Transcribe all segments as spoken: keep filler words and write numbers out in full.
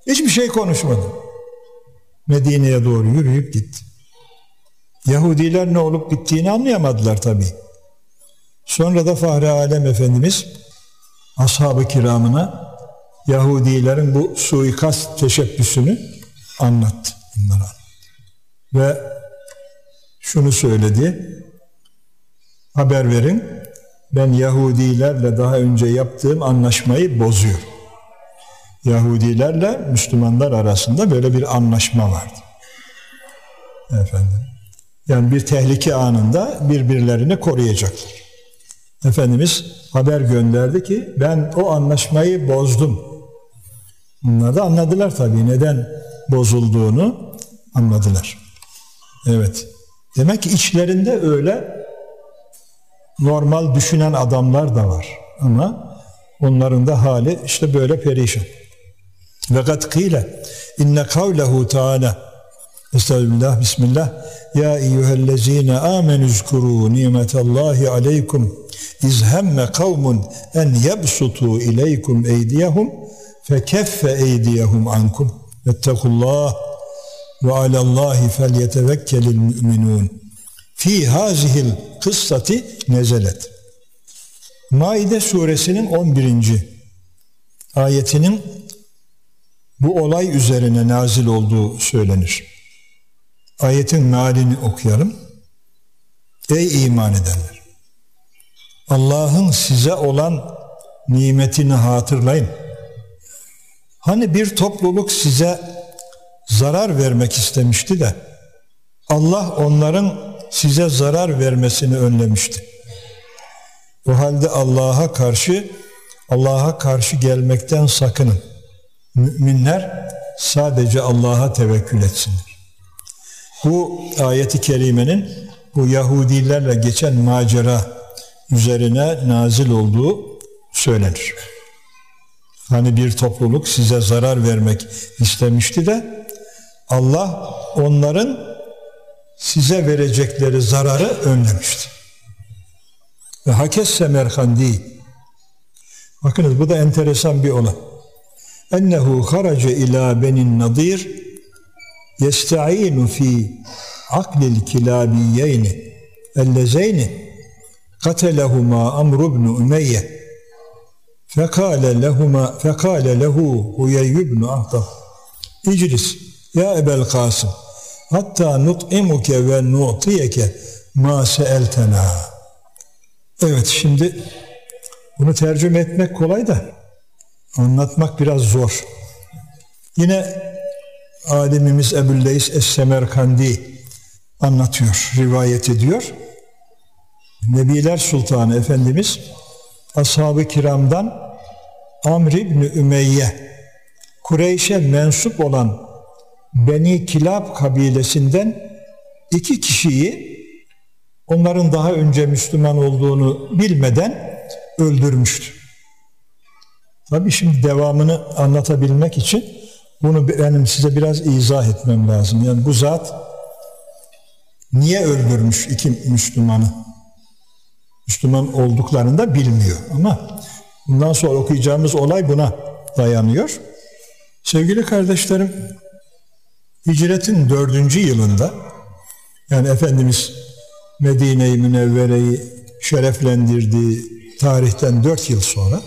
Hiçbir şey konuşmadı. Medine'ye doğru yürüyüp gitti. Yahudiler ne olup bittiğini anlayamadılar tabii. Sonra da Fahri Alem Efendimiz ashab-ı kiramına Yahudilerin bu suikast teşebbüsünü anlattı bunlara. Ve şunu söyledi: haber verin, ben Yahudilerle daha önce yaptığım anlaşmayı bozuyorum. Yahudilerle Müslümanlar arasında böyle bir anlaşma vardı. Efendim. Yani bir tehlike anında birbirlerini koruyacaklar. Efendimiz haber gönderdi ki ben o anlaşmayı bozdum. Bunlar da anladılar tabii, neden bozulduğunu anladılar. Evet. Demek ki içlerinde öyle normal düşünen adamlar da var. Ama onların da hali işte böyle perişan. Ve kad kîle inne kavlehu teâlâ Estağfirullah, Bismillah. Ya eyyühellezîne âmenü zkurû nimetallahi aleykum iz hemme kavmun en yebsutû ileykum eydiyehum fekeffe eydiyehum ankum vettekullah ve alallâhi felyetevekkelil mü'minûn fî hâzihil kıssati nezelet. Maide suresinin on birinci ayetinin bu olay üzerine nazil olduğu söylenir. Ayetin mealini okuyalım. Ey iman edenler! Allah'ın size olan nimetini hatırlayın. Hani bir topluluk size zarar vermek istemişti de Allah onların size zarar vermesini önlemişti. O halde Allah'a karşı Allah'a karşı gelmekten sakının. Müminler sadece Allah'a tevekkül etsinler. Bu ayeti kerimenin bu Yahudilerle geçen macera üzerine nazil olduğu söylenir. Hani bir topluluk size zarar vermek istemişti de Allah onların size verecekleri zararı önlemişti. Ve Hakes Semerkandi, bakınız bu da enteresan bir olay. Ennehu harace ila benin nadir yesta'inu fi aklil kilabiyeyni ellezeyni katelehuma Amr ibn Umeyye fekale lehuma fekale lehu Huyey ibn Ahtab iclis ya Ebel Kasım hatta nut'imuke ve nu'tiyeke ma seeltena. Evet, şimdi bunu tercüme etmek kolay da anlatmak biraz zor. Yine alimimiz Ebu'l-Leys Es-Semerkandi anlatıyor, rivayet ediyor. Nebiler Sultanı Efendimiz ashab-ı kiramdan Amr ibn Ümeyye, Kureyş'e mensup olan Beni Kilab kabilesinden iki kişiyi onların daha önce Müslüman olduğunu bilmeden öldürmüştü. Tabii şimdi devamını anlatabilmek için bunu benim size biraz izah etmem lazım. Yani bu zat niye öldürmüş iki Müslümanı? Müslüman olduklarını da bilmiyor ama bundan sonra okuyacağımız olay buna dayanıyor. Sevgili kardeşlerim, hicretin dördüncü yılında, yani Efendimiz Medine-i Münevvere'yi şereflendirdiği tarihten dört yıl sonra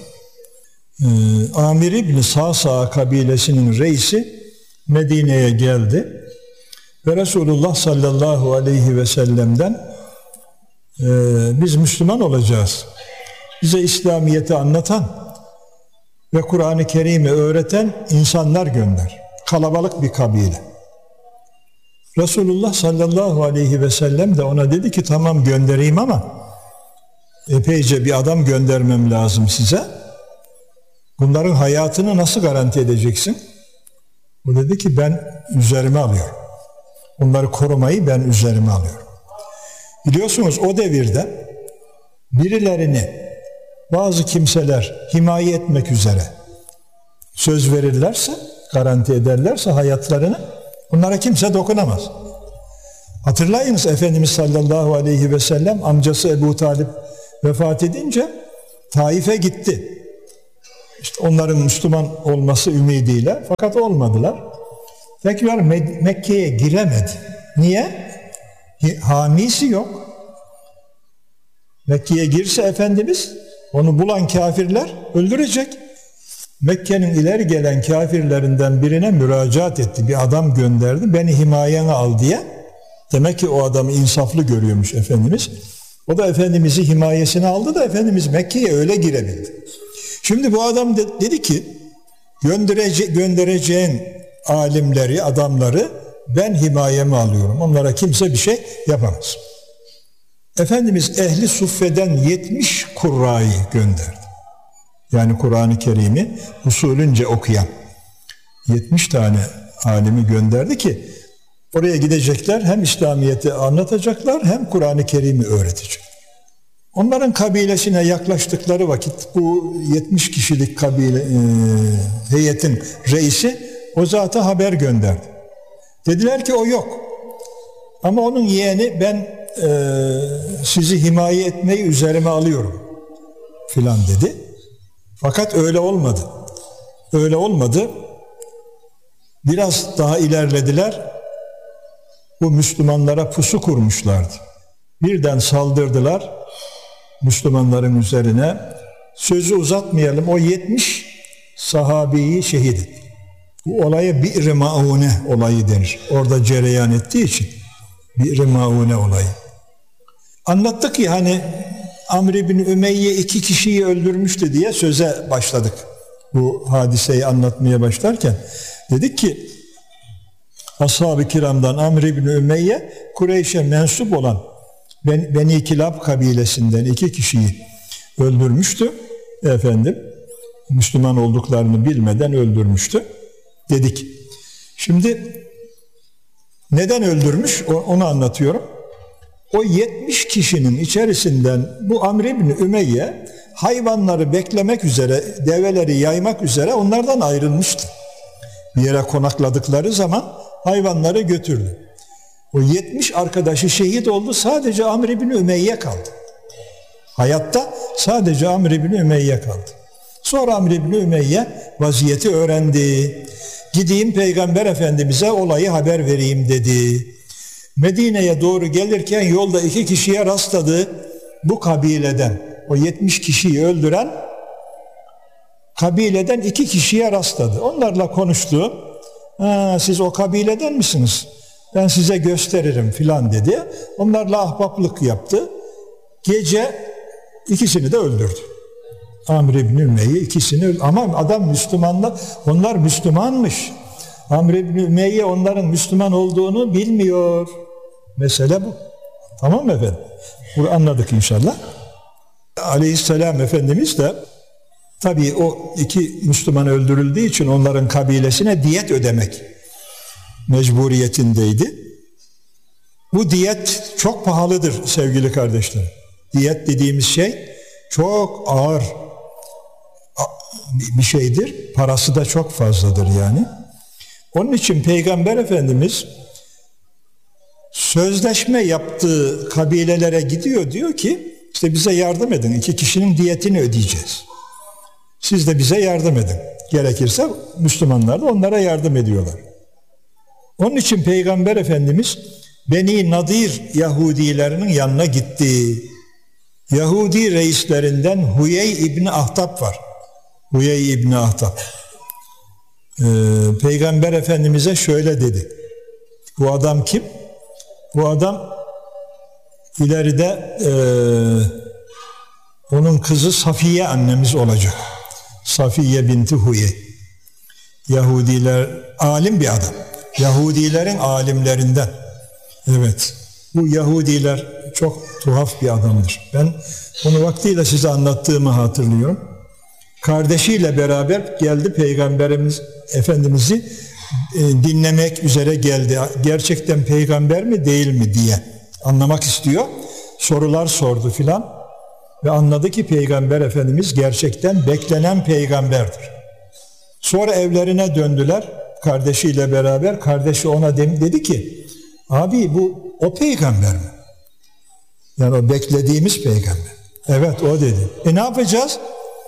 Amir İbni Sa'sa kabilesinin reisi Medine'ye geldi ve Resulullah sallallahu aleyhi ve sellem'den e, biz Müslüman olacağız, bize İslamiyet'i anlatan ve Kur'an-ı Kerim'i öğreten insanlar gönder. Kalabalık bir kabile. Resulullah sallallahu aleyhi ve sellem de ona dedi ki tamam göndereyim ama epeyce bir adam göndermem lazım size. Bunların hayatını nasıl garanti edeceksin? O dedi ki ben üzerime alıyorum. Onları korumayı ben üzerime alıyorum. Biliyorsunuz o devirde birilerini bazı kimseler himaye etmek üzere söz verirlerse, garanti ederlerse hayatlarını, bunlara kimse dokunamaz. Hatırlayınız, Efendimiz sallallahu aleyhi ve sellem amcası Ebu Talib vefat edince Taif'e gitti. İşte onların Müslüman olması ümidiyle, fakat olmadılar. Tekrar Mek- Mekke'ye giremedi. Niye? Hamisi yok. Mekke'ye girse Efendimiz onu bulan kafirler öldürecek. Mekke'nin ileri gelen kafirlerinden birine müracaat etti. Bir adam gönderdi. Beni himayene al diye. Demek ki o adamı insaflı görüyormuş Efendimiz. O da Efendimiz'i himayesine aldı da Efendimiz Mekke'ye öyle girebildi. Şimdi bu adam de, dedi ki gönderece, göndereceğin alimleri, adamları ben himayeme alıyorum. Onlara kimse bir şey yapamaz. Efendimiz ehli suffeden yetmiş kurrayı gönderdi. Yani Kur'an-ı Kerim'i usulünce okuyan yetmiş tane alimi gönderdi ki oraya gidecekler, hem İslamiyet'i anlatacaklar hem Kur'an-ı Kerim'i öğretecekler. Onların kabilesine yaklaştıkları vakit bu yetmiş kişilik kabile, e, heyetin reisi o zata haber gönderdi. Dediler ki o yok. Ama onun yeğeni ben e, sizi himaye etmeyi üzerime alıyorum filan dedi. Fakat öyle olmadı. Öyle olmadı. Biraz daha ilerlediler. Bu Müslümanlara pusu kurmuşlardı. Birden saldırdılar Müslümanların üzerine. Sözü uzatmayalım. O yetmiş sahabeyi şehit etti. Bu olaya Bir-i Maune olayı denir. Orada cereyan ettiği için Bir-i Maune olayı. Anlattık ki hani Amr bin Ümeyye iki kişiyi öldürmüştü diye söze başladık. Bu hadiseyi anlatmaya başlarken dedik ki Ashab-ı Kiram'dan Amr bin Ümeyye Kureyş'e mensup olan Ben, Beni Kilab kabilesinden iki kişiyi öldürmüştü. Efendim Müslüman olduklarını bilmeden öldürmüştü dedik. Şimdi neden öldürmüş onu anlatıyorum. O yetmiş kişinin içerisinden bu Amr bin Ümeyye hayvanları beklemek üzere, develeri yaymak üzere onlardan ayrılmıştı. Bir yere konakladıkları zaman hayvanları götürdü. O yetmiş arkadaşı şehit oldu, sadece Amr bin Ümeyye kaldı. Hayatta sadece Amr bin Ümeyye kaldı. Sonra Amr bin Ümeyye vaziyeti öğrendi. Gideyim Peygamber Efendimiz'e olayı haber vereyim dedi. Medine'ye doğru gelirken yolda iki kişiye rastladı. Bu kabileden, o yetmiş kişiyi öldüren kabileden iki kişiye rastladı. Onlarla konuştu. Ha, siz o kabileden misiniz? Ben size gösteririm filan dedi. Onlarla ahbaplık yaptı. Gece ikisini de öldürdü. Amr ibn Ümeyye ikisini öldürdü. Ama adam Müslümanlar, onlar Müslümanmış. Amr ibn Ümeyye onların Müslüman olduğunu bilmiyor. Mesele bu. Tamam mı efendim? Bunu anladık inşallah. Aleyhisselam Efendimiz de tabii o iki Müslüman öldürüldüğü için onların kabilesine diyet ödemek mecburiyetindeydi. Bu diyet çok pahalıdır sevgili kardeşler. Diyet dediğimiz şey çok ağır bir şeydir. Parası da çok fazladır yani. Onun için Peygamber Efendimiz sözleşme yaptığı kabilelere gidiyor, diyor ki işte bize yardım edin. İki kişinin diyetini ödeyeceğiz. Siz de bize yardım edin. Gerekirse Müslümanlar da onlara yardım ediyorlar. Onun için Peygamber Efendimiz Beni Nadir Yahudilerinin yanına gitti. Yahudi reislerinden Huyey İbni Ahtab var. Huyey İbni Ahtab. Ee, Peygamber Efendimiz'e şöyle dedi. Bu adam kim? Bu adam ileride e, onun kızı Safiye annemiz olacak. Safiye binti Huyey. Yahudiler, alim bir adam. Yahudilerin alimlerinden. Evet. Bu Yahudiler çok tuhaf bir adamdır. Ben onu vaktiyle size anlattığımı hatırlıyorum. Kardeşiyle beraber geldi Peygamberimiz Efendimiz'i e, dinlemek üzere geldi. Gerçekten peygamber mi değil mi diye anlamak istiyor. Sorular sordu filan ve anladı ki Peygamber Efendimiz gerçekten beklenen peygamberdir. Sonra evlerine döndüler kardeşiyle beraber. Kardeşi ona dedi ki, abi bu o peygamber mi? Yani o beklediğimiz peygamber. Evet o dedi. E ne yapacağız?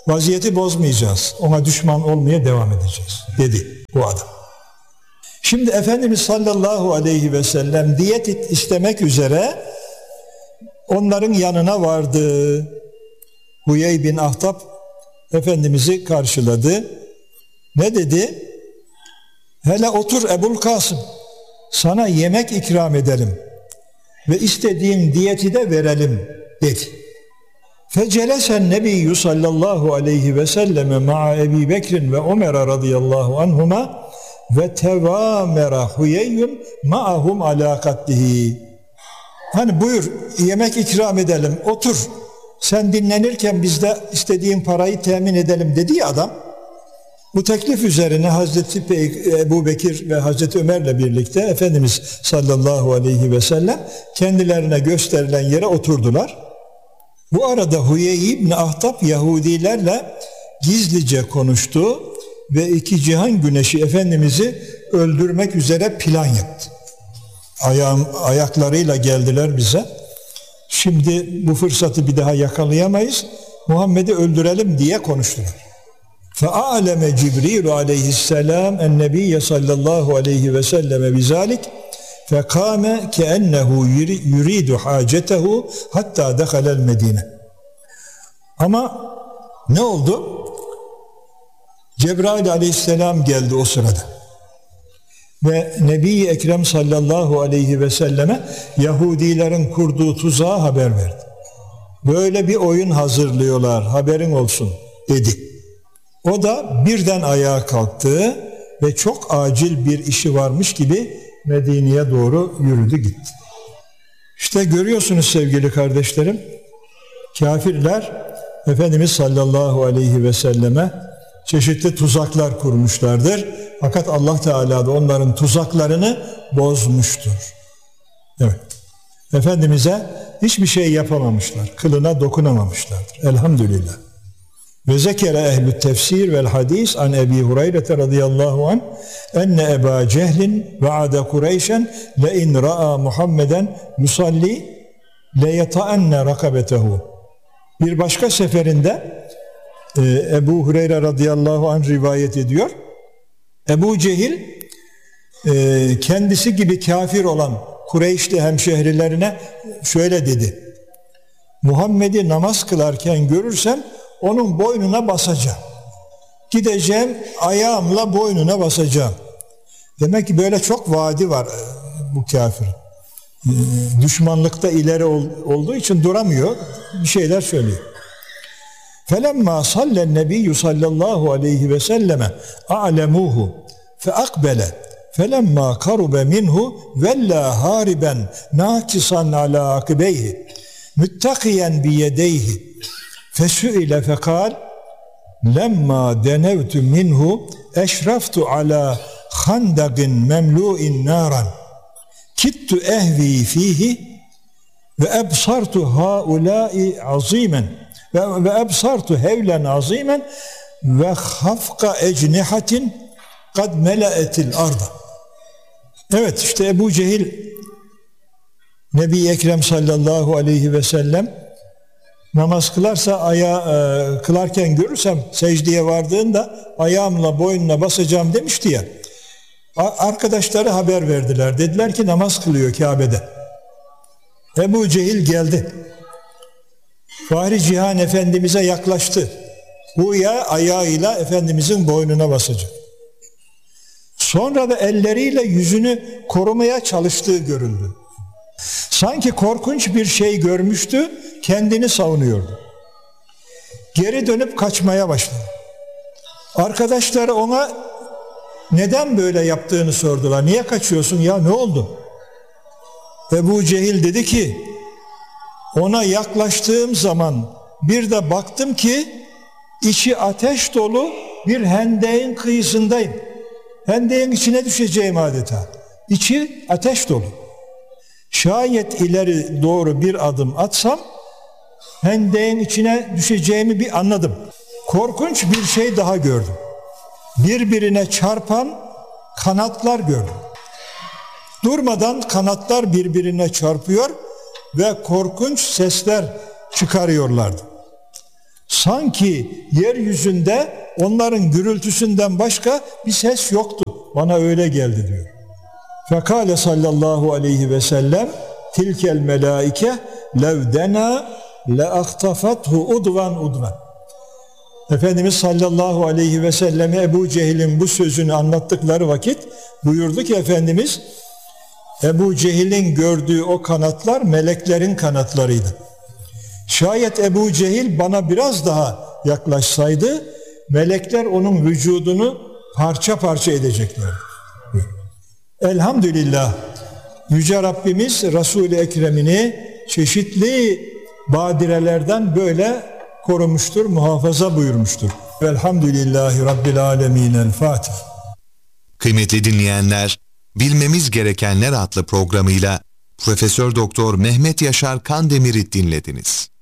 Vaziyeti bozmayacağız. Ona düşman olmaya devam edeceğiz dedi bu adam. Şimdi Efendimiz sallallahu aleyhi ve sellem diyet istemek üzere onların yanına vardı. Huyey bin Ahtap Efendimiz'i karşıladı. Ne dedi? Hele otur Ebul Kasım, sana yemek ikram edelim ve istediğin diyeti de verelim dedi. Fecelesen Nebiyyü sallallahu aleyhi ve selleme ma'a Ebi Bekrin ve Ömer radıyallahu anhuma ve tevamera Huyeyyun ma'ahum ala katlihi. Hani buyur yemek ikram edelim, otur. Sen dinlenirken biz de istediğin parayı temin edelim dedi ya adam. Bu teklif üzerine Hazreti Ebu Bekir ve Hazreti Ömer'le birlikte Efendimiz sallallahu aleyhi ve sellem kendilerine gösterilen yere oturdular. Bu arada Huyey ibn Ahtap Yahudilerle gizlice konuştu ve iki cihan güneşi Efendimiz'i öldürmek üzere plan yaptı. Ayağım, ayaklarıyla geldiler bize. Şimdi bu fırsatı bir daha yakalayamayız. Muhammed'i öldürelim diye konuştular. فَاَعْلَمَ Cibril aleyhisselam en-Nebiyye sallallahu aleyhi ve selleme bizalik فَقَامَ كَأَنَّهُ يُرِيدُ حَاجَتَهُ hatta دَخَلَ الْمَد۪ينَ. Ama ne oldu? Cebrail aleyhisselam geldi o sırada. Ve Nebi-i Ekrem sallallahu aleyhi ve selleme Yahudilerin kurduğu tuzağa haber verdi. Böyle bir oyun hazırlıyorlar, haberin olsun dedi. O da birden ayağa kalktı ve çok acil bir işi varmış gibi Medine'ye doğru yürüdü gitti. İşte görüyorsunuz sevgili kardeşlerim, kafirler Efendimiz sallallahu aleyhi ve selleme çeşitli tuzaklar kurmuşlardır. Fakat Allah Teala da onların tuzaklarını bozmuştur. Evet. Efendimiz'e hiçbir şey yapamamışlar. Kılına dokunamamışlardır. Elhamdülillah. Ve zekere ehlü tefsir vel hadis an Ebi Hureyre radıyallahu anh enne Eba Cehlin ve'ade Kureyşen le in ra'a Muhammeden yusalli le yeta'enne rakabetehu. Bir başka seferinde e, Ebu Hureyre radıyallahu anh rivayet ediyor. Ebu Cehil e, kendisi gibi kafir olan Kureyşli hemşehrilerine şöyle dedi. Muhammed'i namaz kılarken görürsem onun boynuna basacağım. Gideceğim ayağımla boynuna basacağım. Demek ki böyle çok vaadi var bu kafir. E, düşmanlıkta ileri ol, olduğu için duramıyor. Bir şeyler söylüyor. فَلَمَّا صَلَّ النَّبِيُّ sallallahu aleyhi ve selleme أَعْلَمُوهُ فَأَقْبَلَ فَلَمَّا قَرُبَ مِنْهُ وَلَّا هَارِبًا نَاكِسًا عَلَى عَقِبَيْهِ مُتَّقِيًا بِيَدَيْهِ فَسُئِلَ فَقَالَ لَمَّا دَنَوْتُ مِنْهُ اَشْرَفْتُ عَلَى خَنْدَقٍ مَمْلُوءٍ نَارًا كِدْتُ اَهْوِي ف۪يهِ وَاَبْصَرْتُ هَؤُلَاءِ عَظ۪يمًا ve ebsartu hevlen azimen ve hafka ecnihatin kad melaetil arda. Evet, işte Ebu Cehil Nebi Ekrem sallallahu aleyhi ve sellem namaz kılarsa aya e, kılarken görürsem secdeye vardığında ayağımla boynuna basacağım demişti ya. Arkadaşları haber verdiler. Dediler ki namaz kılıyor Kabe'de. Ebu Cehil geldi. Fahri Cihan Efendimiz'e yaklaştı. Huya ayağıyla Efendimiz'in boynuna basacak. Sonra da elleriyle yüzünü korumaya çalıştığı görüldü. Sanki korkunç bir şey görmüştü, kendini savunuyordu. Geri dönüp kaçmaya başladı. Arkadaşları ona neden böyle yaptığını sordular. Niye kaçıyorsun ya, ne oldu? Ebu Cehil dedi ki, ona yaklaştığım zaman bir de baktım ki içi ateş dolu bir hendeğin kıyısındayım. Hendeğin içine düşeceğim adeta. İçi ateş dolu. Şayet ileri doğru bir adım atsam hendeğin içine düşeceğimi bir anladım. Korkunç bir şey daha gördüm. Birbirine çarpan kanatlar gördüm. Durmadan kanatlar birbirine çarpıyor ve korkunç sesler çıkarıyorlardı. Sanki yeryüzünde onların gürültüsünden başka bir ses yoktu. Bana öyle geldi diyor. Fekale sallallahu aleyhi ve sellem tilkel melaike levdena leahtafethu udvan udvan. Efendimiz sallallahu aleyhi ve selleme Ebu Cehil'in bu sözünü anlattıkları vakit buyurdu ki Efendimiz, Ebu Cehil'in gördüğü o kanatlar meleklerin kanatlarıydı. Şayet Ebu Cehil bana biraz daha yaklaşsaydı melekler onun vücudunu parça parça edecekler. Elhamdülillah Yüce Rabbimiz Resul-i Ekrem'ini çeşitli badirelerden böyle korumuştur, muhafaza buyurmuştur. Velhamdülillahi Rabbil Alemin. El Fatiha. Kıymetli dinleyenler, Bilmemiz Gerekenler adlı programıyla Profesör Doktor Mehmet Yaşar Kandemir'i dinlediniz.